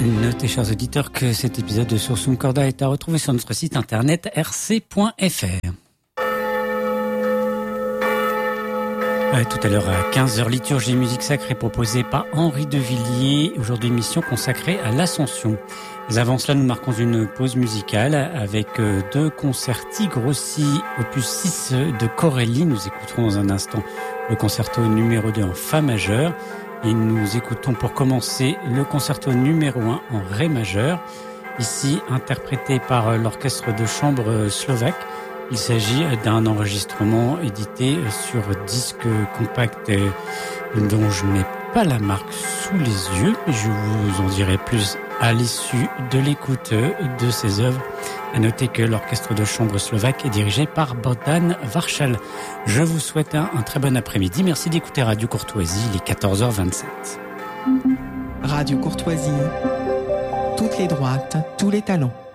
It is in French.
Notez, chers auditeurs, que cet épisode de Sursum Corda est à retrouver sur notre site internet rc.fr. Tout à l'heure à 15h, liturgie et musique sacrée proposée par Henri de Villiers. Aujourd'hui, émission consacrée à l'Ascension. Mais avant cela, nous marquons une pause musicale avec deux concerti grossi, opus 6 de Corelli. Nous écouterons dans un instant le concerto numéro 2 en Fa majeur. Et nous écoutons pour commencer le concerto numéro 1 en Ré majeur. Ici, interprété par l'orchestre de chambre slovaque. Il s'agit d'un enregistrement édité sur disque compact dont je n'ai pas la marque sous les yeux. Je vous en dirai plus à l'issue de l'écoute de ces œuvres. À noter que l'orchestre de chambre slovaque est dirigé par Bohdan Varchal. Je vous souhaite un très bon après-midi. Merci d'écouter Radio Courtoisie, il est 14h27. Radio Courtoisie, toutes les droites, tous les talents.